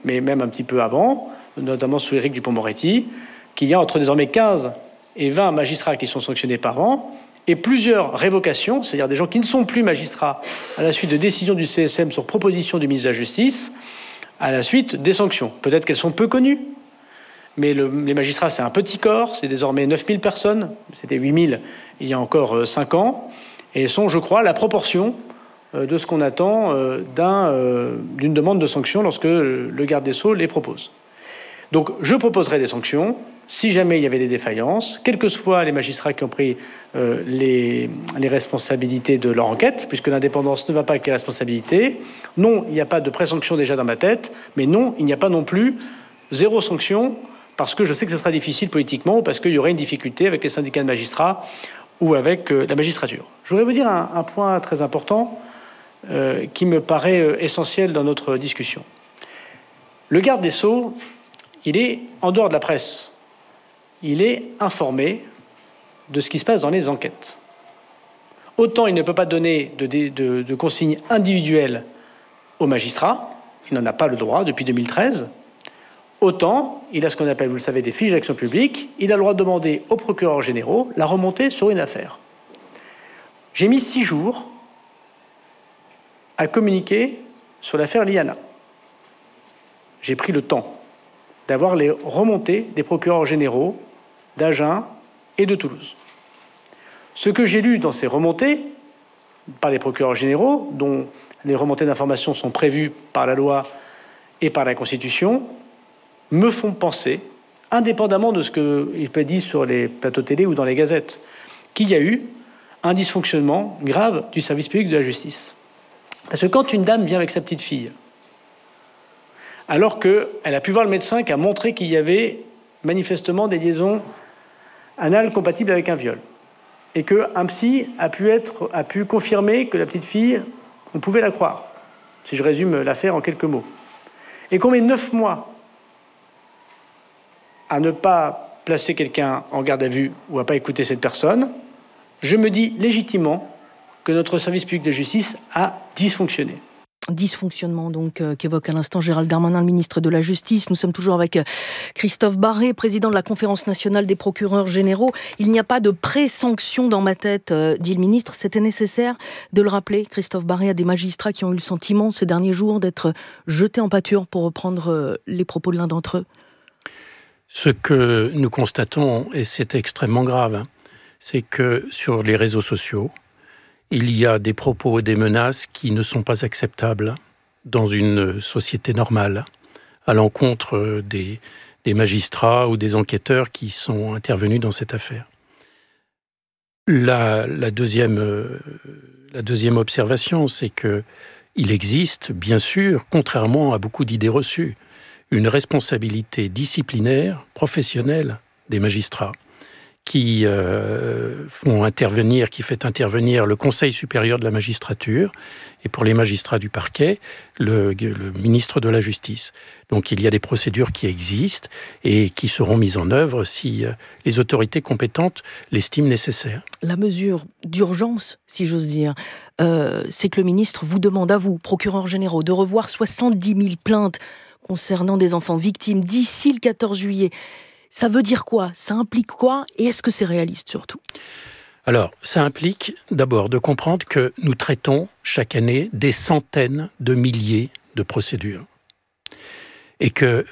mais même un petit peu avant, notamment sous Éric Dupond-Moretti, qu'il y a entre désormais 15 et 20 magistrats qui sont sanctionnés par an, et plusieurs révocations, c'est-à-dire des gens qui ne sont plus magistrats à la suite de décisions du CSM sur proposition du ministre de la Justice, à la suite des sanctions. Peut-être qu'elles sont peu connues, mais les magistrats, c'est un petit corps, c'est désormais 9000 personnes, c'était 8000 il y a encore 5 ans, et sont, je crois, la proportion de ce qu'on attend d'une demande de sanctions lorsque le garde des Sceaux les propose. Donc, je proposerai des sanctions si jamais il y avait des défaillances, quels que soient les magistrats qui ont pris les responsabilités de leur enquête, puisque l'indépendance ne va pas avec les responsabilités. Non, il n'y a pas de présanction déjà dans ma tête, mais non, il n'y a pas non plus zéro sanction, parce que je sais que ce sera difficile politiquement, ou parce qu'il y aurait une difficulté avec les syndicats de magistrats ou avec la magistrature. Je voudrais vous dire un point très important qui me paraît essentiel dans notre discussion. Le garde des Sceaux, il est en dehors de la presse. Il est informé de ce qui se passe dans les enquêtes. Autant il ne peut pas donner de consignes individuelles aux magistrats, il n'en a pas le droit depuis 2013, autant il a ce qu'on appelle, vous le savez, des fiches d'action publique, il a le droit de demander aux procureurs généraux la remontée sur une affaire. J'ai mis 6 jours à communiquer sur l'affaire Liana. J'ai pris le temps d'avoir les remontées des procureurs généraux d'Agen et de Toulouse. Ce que j'ai lu dans ces remontées par les procureurs généraux, dont les remontées d'informations sont prévues par la loi et par la Constitution, me font penser, indépendamment de ce qu'il peut dire sur les plateaux télé ou dans les gazettes, qu'il y a eu un dysfonctionnement grave du service public de la justice. Parce que quand une dame vient avec sa petite fille, alors qu'elle a pu voir le médecin qui a montré qu'il y avait manifestement des liaisons anales compatibles avec un viol, et qu'un psy a pu confirmer que la petite fille, on pouvait la croire, si je résume l'affaire en quelques mots, et qu'on met 9 mois à ne pas placer quelqu'un en garde à vue ou à pas écouter cette personne, je me dis légitimement que notre service public de justice a dysfonctionné. Dysfonctionnement donc qu'évoque à l'instant Gérald Darmanin, le ministre de la Justice. Nous sommes toujours avec Christophe Barré, président de la Conférence nationale des procureurs généraux. Il n'y a pas de pré-sanction dans ma tête, dit le ministre. C'était nécessaire de le rappeler, Christophe Barré, à des magistrats qui ont eu le sentiment ces derniers jours d'être jetés en pâture, pour reprendre les propos de l'un d'entre eux. Ce que nous constatons, et c'est extrêmement grave, c'est que sur les réseaux sociaux, il y a des propos et des menaces qui ne sont pas acceptables dans une société normale, à l'encontre des magistrats ou des enquêteurs qui sont intervenus dans cette affaire. La deuxième observation, c'est qu'il existe, bien sûr, contrairement à beaucoup d'idées reçues, une responsabilité disciplinaire, professionnelle des magistrats, qui fait intervenir le Conseil supérieur de la magistrature et pour les magistrats du parquet, le ministre de la Justice. Donc il y a des procédures qui existent et qui seront mises en œuvre si les autorités compétentes l'estiment nécessaire. La mesure d'urgence, si j'ose dire, c'est que le ministre vous demande à vous, procureurs généraux, de revoir 70 000 plaintes concernant des enfants victimes d'ici le 14 juillet. Ça veut dire quoi ? Ça implique quoi ? Et est-ce que c'est réaliste surtout ? Alors, ça implique d'abord de comprendre que nous traitons chaque année des centaines de milliers de procédures. Et que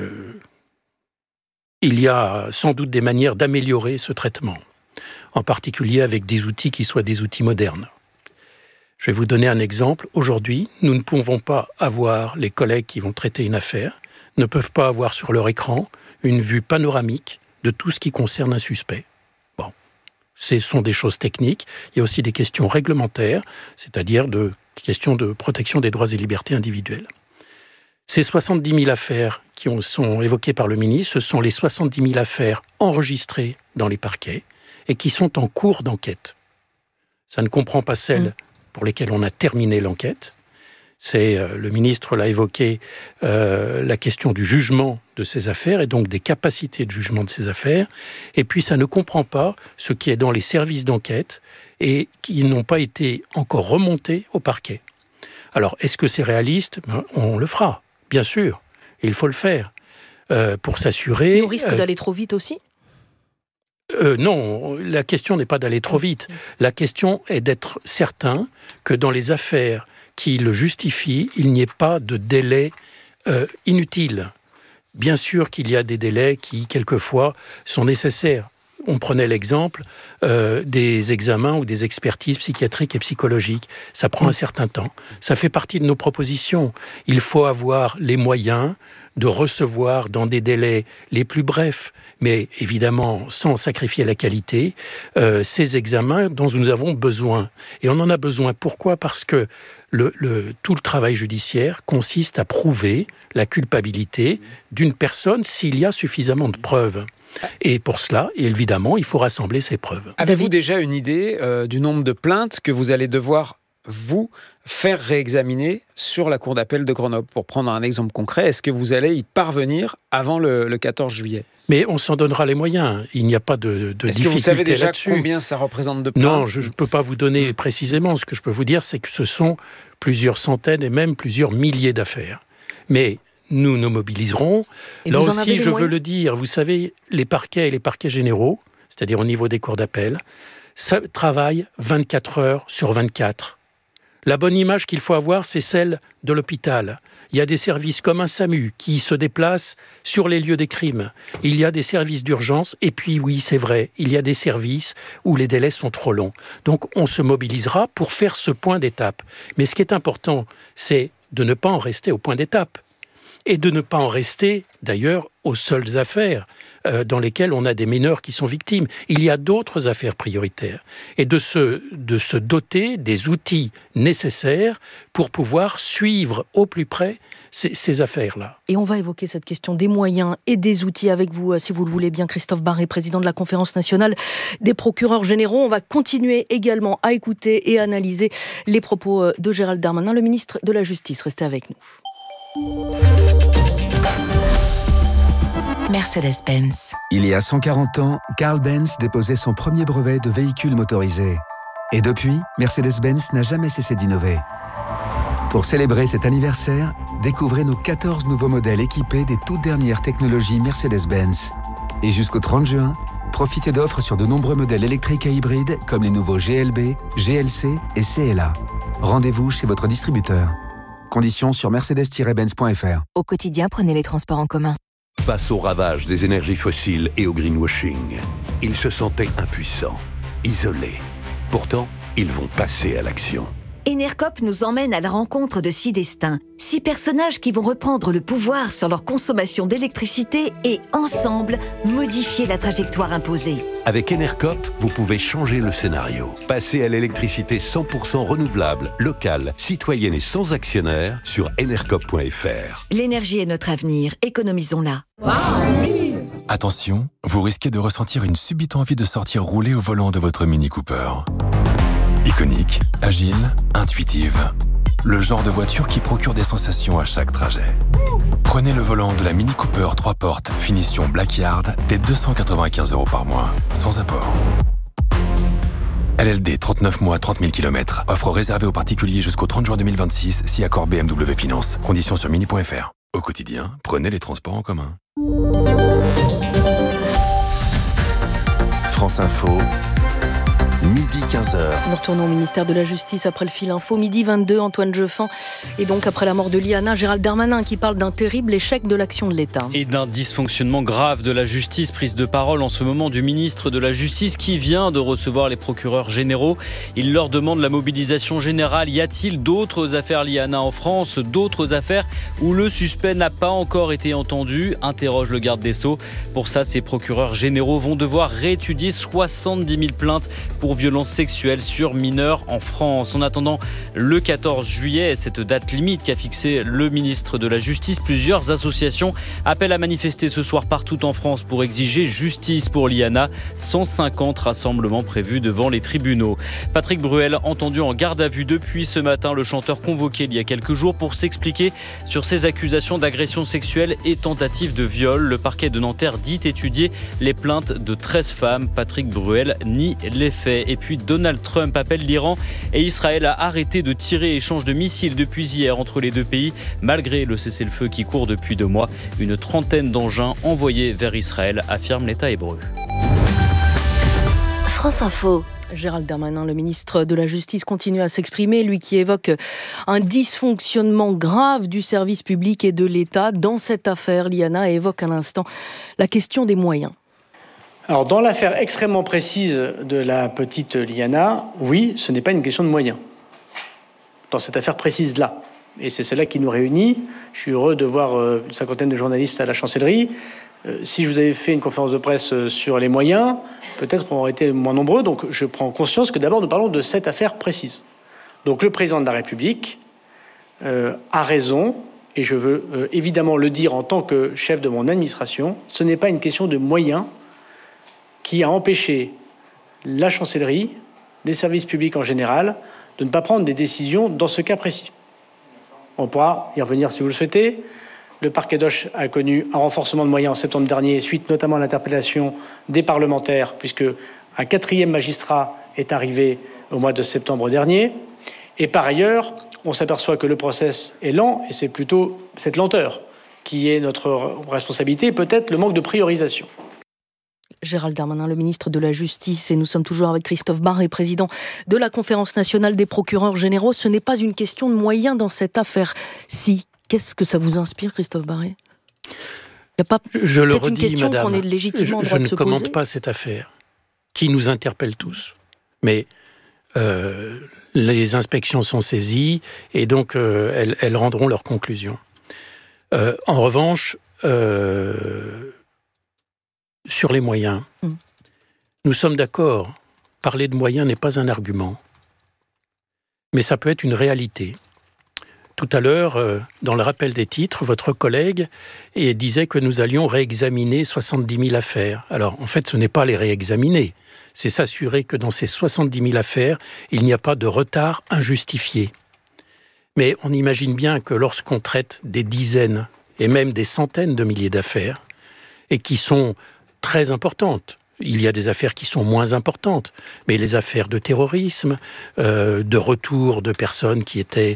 il y a sans doute des manières d'améliorer ce traitement, en particulier avec des outils qui soient des outils modernes. Je vais vous donner un exemple. Aujourd'hui, nous ne pouvons pas avoir, les collègues qui vont traiter une affaire, ne peuvent pas avoir sur leur écran une vue panoramique de tout ce qui concerne un suspect. Bon, ce sont des choses techniques. Il y a aussi des questions réglementaires, c'est-à-dire de questions de protection des droits et libertés individuelles. Ces 70 000 affaires qui sont évoquées par le ministre, ce sont les 70 000 affaires enregistrées dans les parquets et qui sont en cours d'enquête. Ça ne comprend pas celles pour lesquelles on a terminé l'enquête. Le ministre l'a évoqué, la question du jugement de ces affaires et donc des capacités de jugement de ces affaires. Et puis ça ne comprend pas ce qui est dans les services d'enquête et qui n'ont pas été encore remontés au parquet. Alors, est-ce que c'est réaliste ? On le fera, bien sûr. Et il faut le faire pour s'assurer... Mais on risque d'aller trop vite aussi ? Non, la question n'est pas d'aller trop vite. La question est d'être certain que dans les affaires qui le justifient, il n'y ait pas de délai inutile. Bien sûr qu'il y a des délais qui, quelquefois, sont nécessaires. On prenait l'exemple des examens ou des expertises psychiatriques et psychologiques. Ça prend un certain temps. Ça fait partie de nos propositions. Il faut avoir les moyens de recevoir dans des délais les plus brefs, mais évidemment sans sacrifier la qualité, ces examens dont nous avons besoin. Et on en a besoin. Pourquoi ? Parce que tout le travail judiciaire consiste à prouver la culpabilité d'une personne s'il y a suffisamment de preuves. Et pour cela, évidemment, il faut rassembler ces preuves. Avez-vous déjà une idée du nombre de plaintes que vous allez devoir, vous, faire réexaminer sur la Cour d'appel de Grenoble ? Pour prendre un exemple concret, est-ce que vous allez y parvenir avant le 14 juillet ? Mais on s'en donnera les moyens. Il n'y a pas de difficulté là-dessus. Est-ce que vous savez déjà combien ça représente de plaintes ? Non, je ne peux pas vous donner précisément. Ce que je peux vous dire, c'est que ce sont plusieurs centaines et même plusieurs milliers d'affaires. Mais nous nous mobiliserons. Là aussi, je veux le dire, vous savez, les parquets et les parquets généraux, c'est-à-dire au niveau des cours d'appel, ça travaille 24 heures sur 24. La bonne image qu'il faut avoir, c'est celle de l'hôpital. Il y a des services comme un SAMU qui se déplacent sur les lieux des crimes. Il y a des services d'urgence et puis oui, c'est vrai, il y a des services où les délais sont trop longs. Donc on se mobilisera pour faire ce point d'étape. Mais ce qui est important, c'est de ne pas en rester au point d'étape. Et de ne pas en rester, d'ailleurs, aux seules affaires dans lesquelles on a des mineurs qui sont victimes. Il y a d'autres affaires prioritaires. Et de se doter des outils nécessaires pour pouvoir suivre au plus près ces affaires-là. Et on va évoquer cette question des moyens et des outils avec vous, si vous le voulez bien, Christophe Barré, président de la Conférence nationale des procureurs généraux. On va continuer également à écouter et analyser les propos de Gérald Darmanin, le ministre de la Justice. Restez avec nous. Mercedes-Benz. Il y a 140 ans, Carl Benz déposait son premier brevet de véhicule motorisé. Et depuis, Mercedes-Benz n'a jamais cessé d'innover. Pour célébrer cet anniversaire, découvrez nos 14 nouveaux modèles équipés des toutes dernières technologies Mercedes-Benz. Et jusqu'au 30 juin, profitez d'offres sur de nombreux modèles électriques et hybrides comme les nouveaux GLB, GLC et CLA. Rendez-vous chez votre distributeur. Conditions sur mercedes-benz.fr. Au quotidien, prenez les transports en commun. Face au ravage des énergies fossiles et au greenwashing, ils se sentaient impuissants, isolés. Pourtant, ils vont passer à l'action. Enercop nous emmène à la rencontre de 6 destins. 6 personnages qui vont reprendre le pouvoir sur leur consommation d'électricité et, ensemble, modifier la trajectoire imposée. Avec Enercop, vous pouvez changer le scénario. Passer à l'électricité 100% renouvelable, locale, citoyenne et sans actionnaire sur enercop.fr. L'énergie est notre avenir, économisons-la. Attention, vous risquez de ressentir une subite envie de sortir rouler au volant de votre Mini Cooper. Iconique, agile, intuitive. Le genre de voiture qui procure des sensations à chaque trajet. Prenez le volant de la Mini Cooper 3 portes, finition Blackyard, dès 295 € par mois, sans apport. LLD 39 mois, 30 000 km. Offre réservée aux particuliers jusqu'au 30 juin 2026, si accord BMW Finance. Conditions sur mini.fr. Au quotidien, prenez les transports en commun. France Info. Midi 15h. Nous retournons au ministère de la Justice après le fil info. Midi 22, Antoine Jeufin. Et donc après la mort de Liana, Gérald Darmanin qui parle d'un terrible échec de l'action de l'État. Et d'un dysfonctionnement grave de la justice. Prise de parole en ce moment du ministre de la Justice qui vient de recevoir les procureurs généraux. Il leur demande la mobilisation générale. Y a-t-il d'autres affaires Liana en France? D'autres affaires où le suspect n'a pas encore été entendu? Interroge le garde des Sceaux. Pour ça, ces procureurs généraux vont devoir réétudier 70 000 plaintes pour violences sexuelles sur mineurs en France. En attendant le 14 juillet, cette date limite qu'a fixée le ministre de la Justice, plusieurs associations appellent à manifester ce soir partout en France pour exiger justice pour Liana. 150 rassemblements prévus devant les tribunaux. Patrick Bruel, entendu en garde à vue depuis ce matin, le chanteur convoqué il y a quelques jours pour s'expliquer sur ses accusations d'agression sexuelle et tentative de viol. Le parquet de Nanterre dit étudier les plaintes de 13 femmes. Patrick Bruel nie les faits. Israël. Et puis Donald Trump appelle l'Iran et Israël à arrêter de tirer échange de missiles depuis hier entre les deux pays, malgré le cessez-le-feu qui court depuis 2 mois. Une trentaine d'engins envoyés vers Israël, affirme l'État hébreu. France Info. Gérald Darmanin, le ministre de la Justice, continue à s'exprimer, lui qui évoque un dysfonctionnement grave du service public et de l'État. Dans cette affaire, Liana évoque à l'instant la question des moyens. Alors, dans l'affaire extrêmement précise de la petite Liana, oui, ce n'est pas une question de moyens. Dans cette affaire précise-là. Et c'est celle-là qui nous réunit. Je suis heureux de voir une cinquantaine de journalistes à la chancellerie. Si je vous avais fait une conférence de presse sur les moyens, peut-être on aurait été moins nombreux. Donc je prends conscience que d'abord nous parlons de cette affaire précise. Donc le président de la République a raison, et je veux évidemment le dire en tant que chef de mon administration, ce n'est pas une question de moyens qui a empêché la chancellerie, les services publics en général, de ne pas prendre des décisions dans ce cas précis. On pourra y revenir si vous le souhaitez. Le parquet d'Auch a connu un renforcement de moyens en septembre dernier, suite notamment à l'interpellation des parlementaires, puisque un 4e magistrat est arrivé au mois de septembre dernier. Et par ailleurs, on s'aperçoit que le process est lent, et c'est plutôt cette lenteur qui est notre responsabilité, et peut-être le manque de priorisation. Gérald Darmanin, le ministre de la Justice, et nous sommes toujours avec Christophe Barré, président de la Conférence nationale des procureurs généraux. Ce n'est pas une question de moyens dans cette affaire. Si. Qu'est-ce que ça vous inspire, Christophe Barré ? Je le redis, une question madame, qu'on est légitimement en droit de se poser. Je ne commente pas cette affaire, qui nous interpelle tous. Mais les inspections sont saisies, et donc elles rendront leurs conclusions. En revanche, sur les moyens, nous sommes d'accord. Parler de moyens n'est pas un argument. Mais ça peut être une réalité. Tout à l'heure, dans le rappel des titres, votre collègue disait que nous allions réexaminer 70 000 affaires. Alors, en fait, ce n'est pas les réexaminer. C'est s'assurer que dans ces 70 000 affaires, il n'y a pas de retard injustifié. Mais on imagine bien que lorsqu'on traite des dizaines et même des centaines de milliers d'affaires, et qui sont très importantes, il y a des affaires qui sont moins importantes, mais les affaires de terrorisme, de retour de personnes qui étaient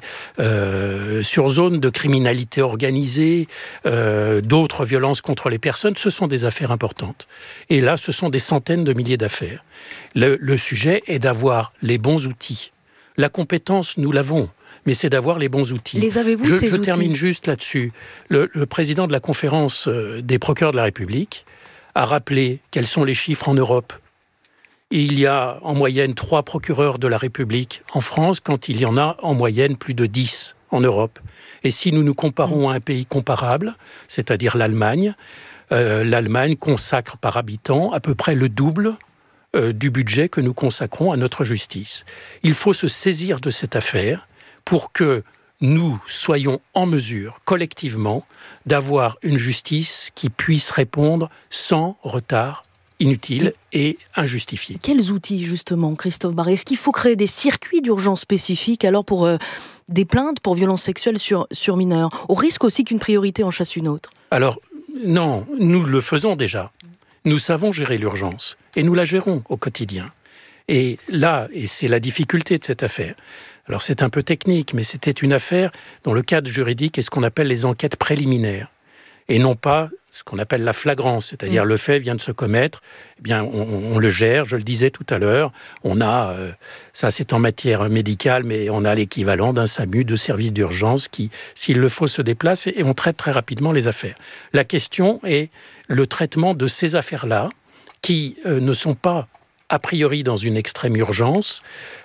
sur zone de criminalité organisée, d'autres violences contre les personnes, ce sont des affaires importantes. Et là, ce sont des centaines de milliers d'affaires. Le sujet est d'avoir les bons outils. La compétence, nous l'avons, mais c'est d'avoir les bons outils. Les avez-vous, ces outils ? Je termine juste là-dessus. Le président de la conférence des procureurs de la République a rappelé quels sont les chiffres en Europe. Il y a en moyenne 3 procureurs de la République en France, quand il y en a en moyenne plus de 10 en Europe. Et si nous nous comparons à un pays comparable, c'est-à-dire l'Allemagne, l'Allemagne consacre par habitant à peu près le double du budget que nous consacrons à notre justice. Il faut se saisir de cette affaire pour que nous soyons en mesure, collectivement, d'avoir une justice qui puisse répondre sans retard inutile et injustifié. Quels outils, justement, Christophe Barré ? Est-ce qu'il faut créer des circuits d'urgence spécifiques, alors pour des plaintes pour violences sexuelles sur mineurs, au risque aussi qu'une priorité en chasse une autre ? Alors, non, nous le faisons déjà. Nous savons gérer l'urgence, et nous la gérons au quotidien. Et là, et c'est la difficulté de cette affaire, alors c'est un peu technique, mais c'était une affaire dont le cadre juridique est ce qu'on appelle les enquêtes préliminaires, et non pas ce qu'on appelle la flagrance, c'est-à-dire le fait vient de se commettre, eh bien on le gère, je le disais tout à l'heure, on a, ça c'est en matière médicale, mais on a l'équivalent d'un SAMU, de service d'urgence qui, s'il le faut, se déplace et on traite très rapidement les affaires. La question est le traitement de ces affaires-là, qui ne sont pas a priori dans une extrême urgence,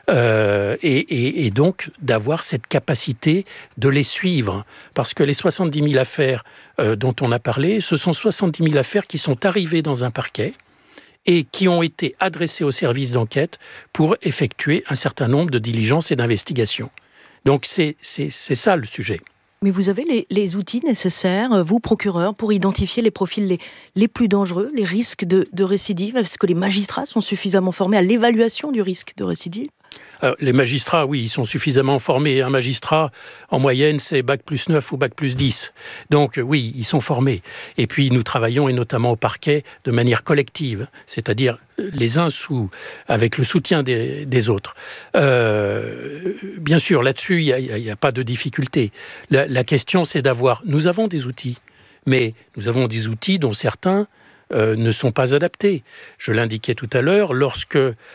et donc d'avoir cette capacité de les suivre. Parce que les 70 000 affaires dont on a parlé, ce sont 70 000 affaires qui sont arrivées dans un parquet et qui ont été adressées au service d'enquête pour effectuer un certain nombre de diligences et d'investigations. Donc c'est ça le sujet. Mais vous avez les outils nécessaires, vous, procureur, pour identifier les profils les plus dangereux, les risques de récidive ? Est-ce que les magistrats sont suffisamment formés à l'évaluation du risque de récidive ? Les magistrats, oui, ils sont suffisamment formés. Un magistrat, en moyenne, c'est bac plus 9 ou bac plus 10. Donc oui, ils sont formés. Et puis nous travaillons, et notamment au parquet, de manière collective, c'est-à-dire les uns avec le soutien des autres. Bien sûr, là-dessus, il n'y a pas de difficulté. La question, c'est d'avoir... Nous avons des outils, mais nous avons des outils dont certains ne sont pas adaptés. Je l'indiquais tout à l'heure, lorsque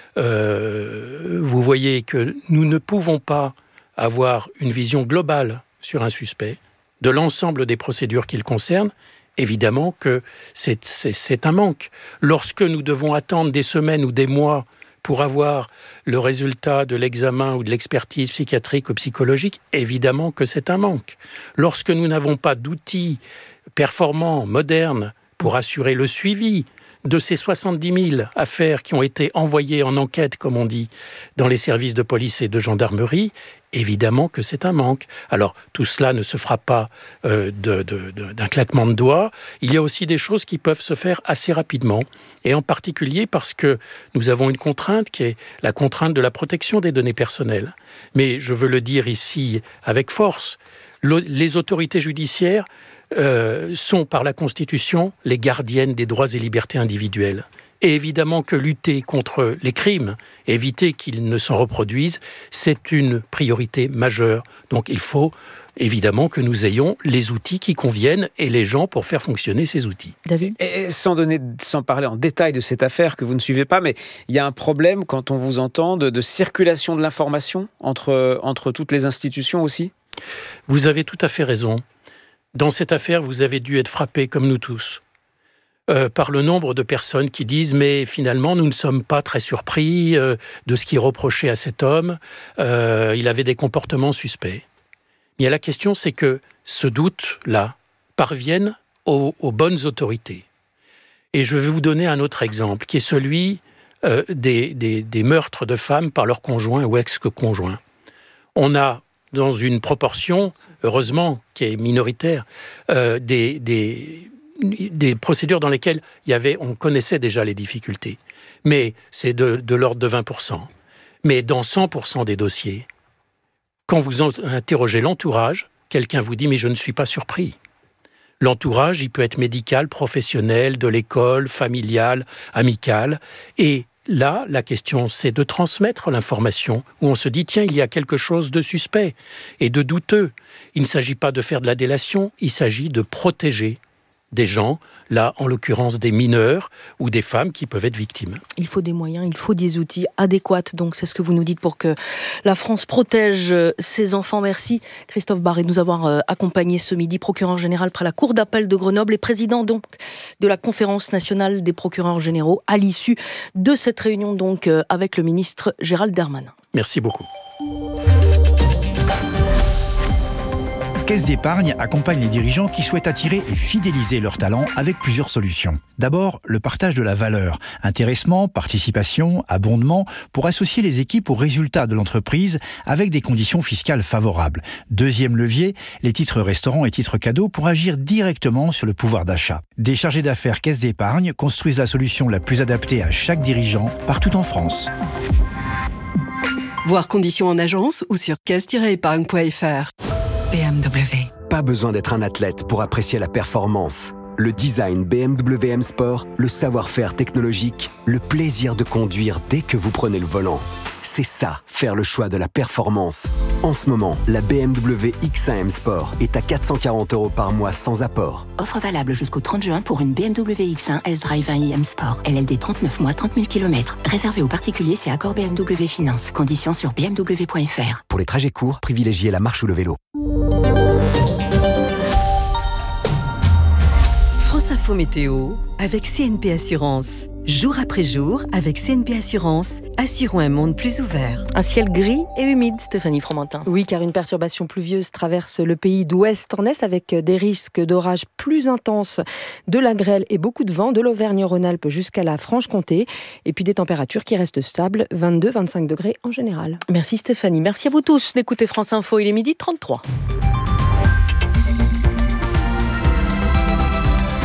vous voyez que nous ne pouvons pas avoir une vision globale sur un suspect, de l'ensemble des procédures qui le concernent, évidemment que c'est un manque. Lorsque nous devons attendre des semaines ou des mois pour avoir le résultat de l'examen ou de l'expertise psychiatrique ou psychologique, évidemment que c'est un manque. Lorsque nous n'avons pas d'outils performants, modernes, pour assurer le suivi de ces 70 000 affaires qui ont été envoyées en enquête, comme on dit, dans les services de police et de gendarmerie, évidemment que c'est un manque. Alors, tout cela ne se fera pas d'un claquement de doigts. Il y a aussi des choses qui peuvent se faire assez rapidement, et en particulier parce que nous avons une contrainte qui est la contrainte de la protection des données personnelles. Mais je veux le dire ici avec force, les autorités judiciaires sont par la Constitution les gardiennes des droits et libertés individuelles. Et évidemment que lutter contre les crimes, éviter qu'ils ne s'en reproduisent, c'est une priorité majeure. Donc il faut évidemment que nous ayons les outils qui conviennent et les gens pour faire fonctionner ces outils. David ? Et sans parler en détail de cette affaire que vous ne suivez pas, mais il y a un problème quand on vous entend de circulation de l'information entre toutes les institutions aussi ? Vous avez tout à fait raison. Dans cette affaire, vous avez dû être frappé, comme nous tous, par le nombre de personnes qui disent « mais finalement, nous ne sommes pas très surpris de ce qui est reproché à cet homme. Il avait des comportements suspects. » Mais la question, c'est que ce doute-là parvienne aux bonnes autorités. Et je vais vous donner un autre exemple, qui est celui des meurtres de femmes par leur conjoint ou ex-conjoint. On a, dans une proportion, heureusement, qui est minoritaire, des procédures dans lesquelles on connaissait déjà les difficultés. Mais c'est de l'ordre de 20%. Mais dans 100% des dossiers, quand vous interrogez l'entourage, quelqu'un vous dit « mais je ne suis pas surpris ». L'entourage, il peut être médical, professionnel, de l'école, familial, amical. Et là, la question, c'est de transmettre l'information où on se dit « tiens, il y a quelque chose de suspect et de douteux ». Il ne s'agit pas de faire de la délation, il s'agit de protéger des gens, là, en l'occurrence des mineurs ou des femmes qui peuvent être victimes. Il faut des moyens, il faut des outils adéquats. Donc, c'est ce que vous nous dites pour que la France protège ses enfants. Merci, Christophe Barré, de nous avoir accompagnés ce midi, procureur général près la Cour d'appel de Grenoble et président donc de la Conférence nationale des procureurs généraux à l'issue de cette réunion donc avec le ministre Gérald Darmanin. Merci beaucoup. Caisse d'épargne accompagne les dirigeants qui souhaitent attirer et fidéliser leurs talents avec plusieurs solutions. D'abord, le partage de la valeur, intéressement, participation, abondement, pour associer les équipes aux résultats de l'entreprise avec des conditions fiscales favorables. Deuxième levier, les titres restaurants et titres cadeaux pour agir directement sur le pouvoir d'achat. Des chargés d'affaires Caisse d'épargne construisent la solution la plus adaptée à chaque dirigeant partout en France. Voir conditions en agence ou sur caisse-épargne.fr. BMW. Pas besoin d'être un athlète pour apprécier la performance. Le design BMW M Sport, le savoir-faire technologique, le plaisir de conduire dès que vous prenez le volant. C'est ça, faire le choix de la performance. En ce moment, la BMW X1 M Sport est à 440 € par mois sans apport. Offre valable jusqu'au 30 juin pour une BMW X1 S-Drive 1i M Sport. LLD 39 mois, 30 000 km. Réservé aux particuliers, c'est accord BMW Finance. Conditions sur bmw.fr. Pour les trajets courts, privilégiez la marche ou le vélo. France Info Météo avec CNP Assurance. Jour après jour, avec CNP Assurance, assurons un monde plus ouvert. Un ciel gris et humide, Stéphanie Fromentin. Oui, car une perturbation pluvieuse traverse le pays d'ouest en est avec des risques d'orages plus intenses, de la grêle et beaucoup de vent, de l'Auvergne-Rhône-Alpes jusqu'à la Franche-Comté. Et puis des températures qui restent stables, 22-25 degrés en général. Merci Stéphanie. Merci à vous tous d'écouter France Info. Il est 12h33.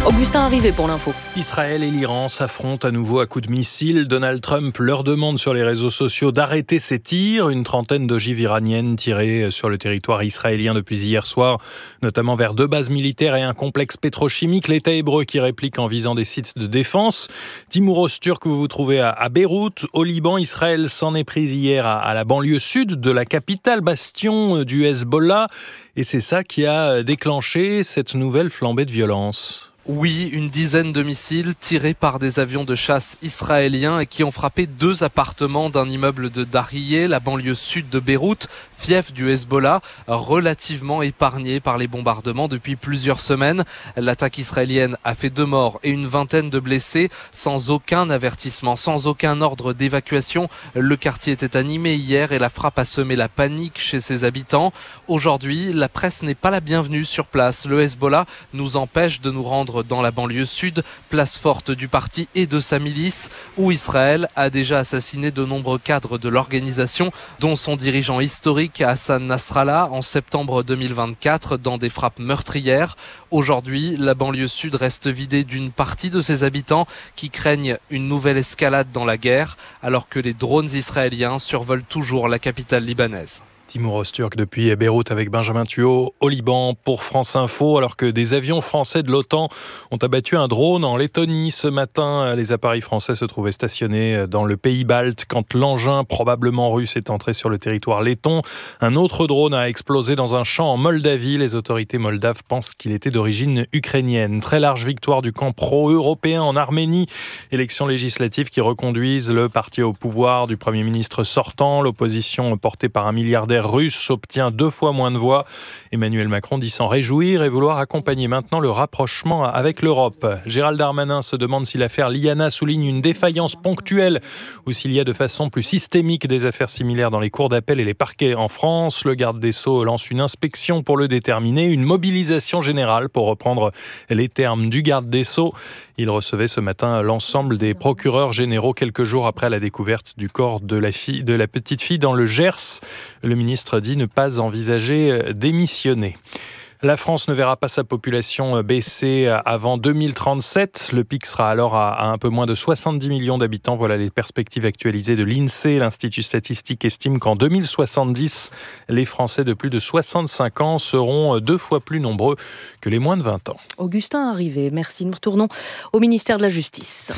Augustin Arrivé pour l'info. Israël et l'Iran s'affrontent à nouveau à coups de missiles. Donald Trump leur demande sur les réseaux sociaux d'arrêter ces tirs. Une trentaine d'ogives iraniennes tirées sur le territoire israélien depuis hier soir, notamment vers 2 bases militaires et un complexe pétrochimique. L'État hébreu qui réplique en visant des sites de défense. Timur Öztürk, vous vous trouvez à Beyrouth, au Liban. Israël s'en est prise hier à la banlieue sud de la capitale, bastion du Hezbollah. Et c'est ça qui a déclenché cette nouvelle flambée de violence. Oui, une dizaine de missiles tirés par des avions de chasse israéliens et qui ont frappé 2 appartements d'un immeuble de Dariyeh, la banlieue sud de Beyrouth, fief du Hezbollah, relativement épargné par les bombardements depuis plusieurs semaines. L'attaque israélienne a fait 2 morts et une vingtaine de blessés, sans aucun avertissement, sans aucun ordre d'évacuation. Le quartier était animé hier et la frappe a semé la panique chez ses habitants. Aujourd'hui, la presse n'est pas la bienvenue sur place. Le Hezbollah nous empêche de nous rendre dans la banlieue sud, place forte du parti et de sa milice, où Israël a déjà assassiné de nombreux cadres de l'organisation, dont son dirigeant historique Hassan Nasrallah en septembre 2024 dans des frappes meurtrières. Aujourd'hui, la banlieue sud reste vidée d'une partie de ses habitants qui craignent une nouvelle escalade dans la guerre, alors que les drones israéliens survolent toujours la capitale libanaise. Timur Öztürk depuis Beyrouth avec Benjamin Thuot au Liban pour France Info, alors que des avions français de l'OTAN ont abattu un drone en Lettonie ce matin. Les appareils français se trouvaient stationnés dans le pays balte quand l'engin probablement russe est entré sur le territoire letton. Un autre drone a explosé dans un champ en Moldavie. Les autorités moldaves pensent qu'il était d'origine ukrainienne. Très large victoire du camp pro-européen en Arménie. Élections législatives qui reconduisent le parti au pouvoir du Premier ministre sortant. L'opposition portée par un milliardaire russe obtient 2 fois moins de voix. Emmanuel Macron dit s'en réjouir et vouloir accompagner maintenant le rapprochement avec l'Europe. Gérald Darmanin se demande si l'affaire Liana souligne une défaillance ponctuelle ou s'il y a de façon plus systémique des affaires similaires dans les cours d'appel et les parquets en France. Le garde des Sceaux lance une inspection pour le déterminer, une mobilisation générale pour reprendre les termes du garde des Sceaux. Il recevait ce matin l'ensemble des procureurs généraux quelques jours après la découverte du corps de la petite fille dans le Gers. Le ministre dit ne pas envisager d'émissionner. La France ne verra pas sa population baisser avant 2037. Le pic sera alors à un peu moins de 70 millions d'habitants. Voilà les perspectives actualisées de l'INSEE. L'Institut statistique estime qu'en 2070, les Français de plus de 65 ans seront 2 fois plus nombreux que les moins de 20 ans. Augustin Arrivé, merci. Nous retournons au ministère de la Justice.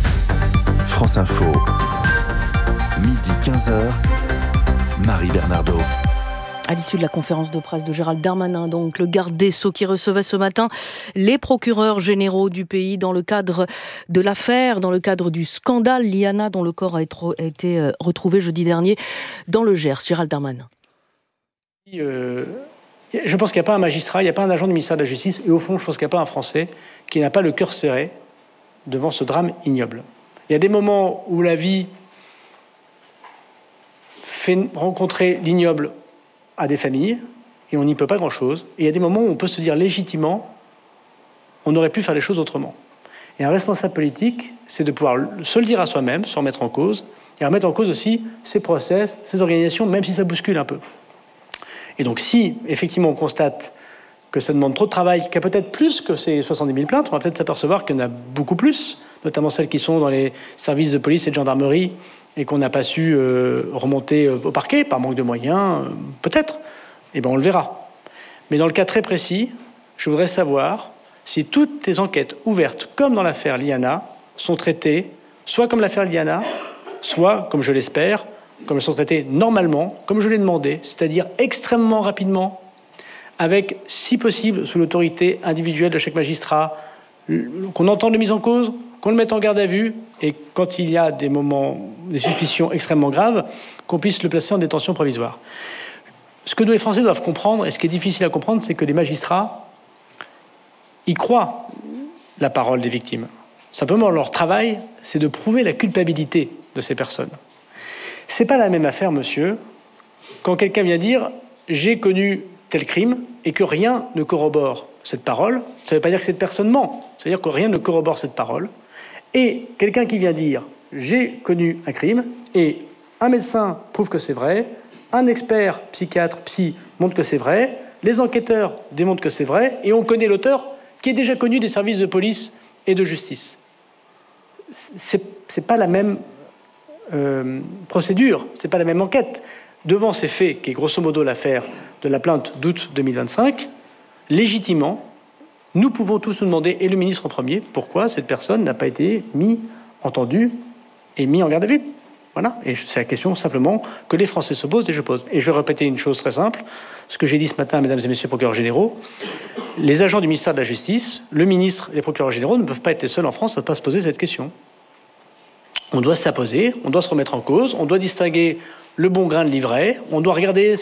France Info, midi 15h, Marie Bernardo. À l'issue de la conférence de presse de Gérald Darmanin, donc le garde des Sceaux qui recevait ce matin les procureurs généraux du pays dans le cadre de l'affaire, dans le cadre du scandale Liana, dont le corps a été retrouvé jeudi dernier dans le Gers. Gérald Darmanin. Je pense qu'il n'y a pas un magistrat, il n'y a pas un agent du ministère de la Justice, et au fond, je pense qu'il n'y a pas un Français qui n'a pas le cœur serré devant ce drame ignoble. Il y a des moments où la vie fait rencontrer l'ignoble à des familles, et on n'y peut pas grand-chose. Et il y a des moments où on peut se dire légitimement, on aurait pu faire les choses autrement. Et un responsable politique, c'est de pouvoir se le dire à soi-même, se remettre en cause, et remettre en cause aussi ses process, ses organisations, même si ça bouscule un peu. Et donc si, effectivement, on constate que ça demande trop de travail, qu'il y a peut-être plus que ces 70 000 plaintes, on va peut-être s'apercevoir qu'il y en a beaucoup plus, notamment celles qui sont dans les services de police et de gendarmerie, et qu'on n'a pas su remonter au parquet par manque de moyens, peut-être, eh bien on le verra. Mais dans le cas très précis, je voudrais savoir si toutes les enquêtes ouvertes, comme dans l'affaire Liana, sont traitées, soit comme l'affaire Liana, soit, comme je l'espère, comme elles sont traitées normalement, comme je l'ai demandé, c'est-à-dire extrêmement rapidement, avec, si possible, sous l'autorité individuelle de chaque magistrat, qu'on entende les mises en cause, qu'on le mette en garde à vue, et quand il y a des moments, des suspicions extrêmement graves, qu'on puisse le placer en détention provisoire. Ce que les Français doivent comprendre, et ce qui est difficile à comprendre, c'est que les magistrats y croient la parole des victimes. Simplement, leur travail, c'est de prouver la culpabilité de ces personnes. C'est pas la même affaire, monsieur, quand quelqu'un vient dire « j'ai connu tel crime » et que rien ne corrobore cette parole. Ça ne veut pas dire que cette personne ment, c'est-à-dire que rien ne corrobore cette parole. Et quelqu'un qui vient dire « j'ai connu un crime » et un médecin prouve que c'est vrai, un expert psychiatre, psy, montre que c'est vrai, les enquêteurs démontrent que c'est vrai, et on connaît l'auteur qui est déjà connu des services de police et de justice. C'est pas la même procédure, c'est pas la même enquête. Devant ces faits, qui est grosso modo l'affaire de la plainte d'août 2025, légitimement, nous pouvons tous nous demander, et le ministre en premier, pourquoi cette personne n'a pas été entendue et mise en garde à vue. Voilà, et c'est la question simplement que les Français se posent et je pose. Et je vais répéter une chose très simple, ce que j'ai dit ce matin, mesdames et messieurs les procureurs généraux, les agents du ministère de la Justice, le ministre et les procureurs généraux ne peuvent pas être les seuls en France à ne pas se poser cette question. On doit se la poser, on doit se remettre en cause, on doit distinguer le bon grain de l'ivraie, on doit regarder